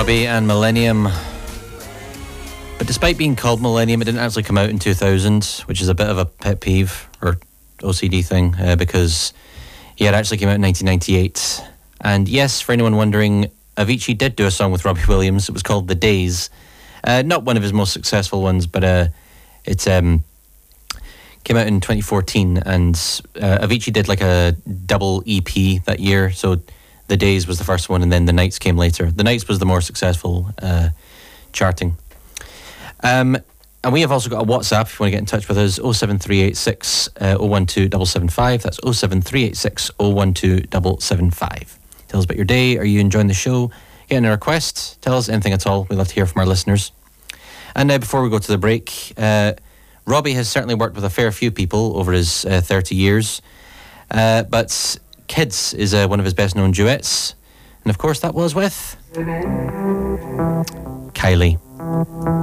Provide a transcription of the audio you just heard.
Robbie and Millennium. But despite being called Millennium, it didn't actually come out in 2000, which is a bit of a pet peeve or OCD thing, because it actually came out in 1998. And yes, for anyone wondering, Avicii did do a song with Robbie Williams. It was called The Days. Not one of his most successful ones, but it came out in 2014, and Avicii did like a double EP that year. So The Days was the first one, and then The Nights came later. The Nights was the more successful charting. And we have also got a WhatsApp if you want to get in touch with us, 07386 012 775. That's 07386 012 775. Tell us about your day. Are you enjoying the show? Get in a request. Tell us anything at all. We'd love to hear from our listeners. And before we go to the break, Robbie has certainly worked with a fair few people over his 30 years. But Kids is one of his best known duets. And of course that was with Kylie.